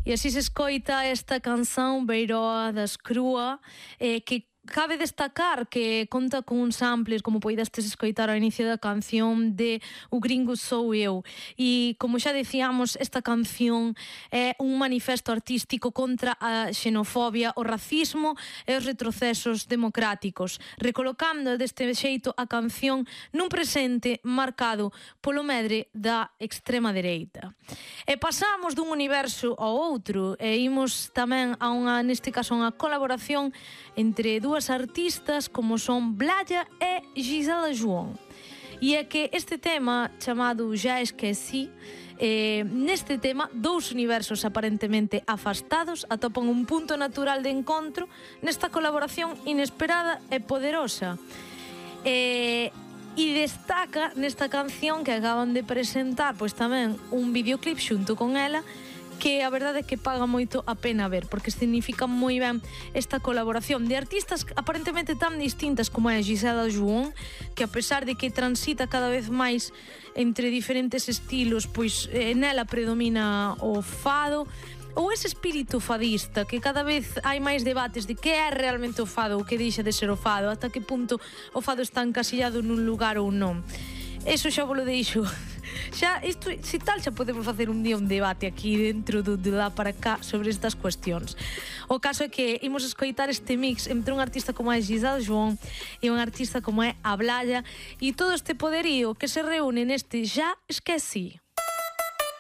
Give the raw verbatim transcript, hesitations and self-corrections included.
E así se escoita esta canción Beiroa das Crúa, eh, que cabe destacar que conta con un samples, como poidestes escoitar ao inicio da canción, de O Gringo Sou Eu. E, como xa decíamos, esta canción é un manifesto artístico contra a xenofobia, o racismo e os retrocesos democráticos, recolocando deste xeito a canción nun presente marcado polo medre da extrema dereita. E pasamos dun universo ao outro e imos tamén a unha, neste caso, unha colaboración entre dúas artistas como son Blaya e Gisela João. E é que este tema chamado Já Esqueci, eh, neste tema dous universos aparentemente afastados atopan un punto natural de encontro nesta colaboración inesperada e poderosa. E, e destaca nesta canción que acaban de presentar pois tamén un videoclip xunto con ela, que a verdade é que paga moito a pena ver, porque significa moi ben esta colaboración de artistas aparentemente tan distintas como é Gisela João, que a pesar de que transita cada vez máis entre diferentes estilos, pois eh, nela predomina o fado, ou ese espírito fadista, que cada vez hai máis debates de que é realmente o fado ou que deixa de ser o fado, ata que punto o fado está encasillado nun lugar ou non. Eso xa vos lo deixo. Xa, isto, se tal, xa podemos facer un día un debate aquí dentro do de lá para cá sobre estas cuestións. O caso é que imos escoitar este mix entre un artista como é Gisela João e un artista como é a Blaya, e todo este poderío que se reúne neste Já Esqueci.